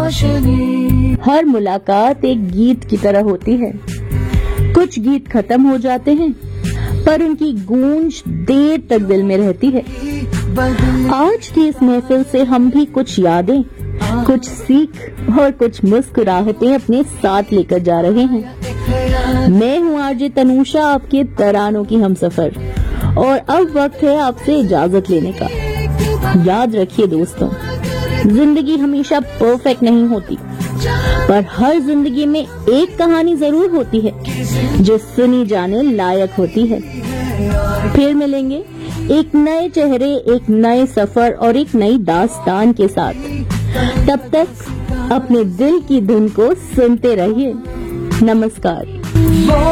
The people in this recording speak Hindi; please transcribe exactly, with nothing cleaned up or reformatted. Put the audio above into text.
रोशनी। हर मुलाकात एक गीत की तरह होती है। कुछ गीत खत्म हो जाते हैं पर उनकी गूंज देर तक दिल में रहती है। आज की इस महफिल से हम भी कुछ यादें, कुछ सीख और कुछ मुस्कुराहटें अपने साथ लेकर जा रहे हैं। मैं हूँ आरजे तनुषा, आपके तरानों की हमसफर, और अब वक्त है आपसे इजाजत लेने का। याद रखिए दोस्तों, जिंदगी हमेशा परफेक्ट नहीं होती, पर हर जिंदगी में एक कहानी जरूर होती है जो सुनी जाने लायक होती है। फिर मिलेंगे एक नए चेहरे, एक नए सफर और एक नई दास्तान के साथ। तब तक अपने दिल की धुन को सुनते रहिए। नमस्कार।